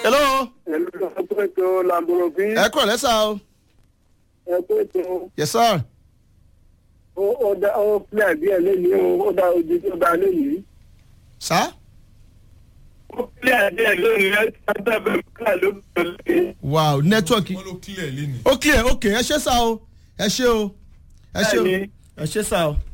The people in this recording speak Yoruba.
hello. ẹ pé tó lamborobi. ẹ kúrò lẹ́sà o. ẹ pé tó. yes sir. ó dá ó clear díẹ̀ lẹ́yìn ó dá ojú tó dá lẹ́yìn. sá. ó clear díẹ̀ lẹ́yìn ẹ sábà bẹ̀rẹ̀ clear ló pẹ̀lú. wow network. wọ́n ló clear lẹ́nu. ó clear ok ẹ ṣé sá o ẹ ṣé o ẹ ṣé o Bẹ́ẹ̀ni. ẹ ṣé sá o.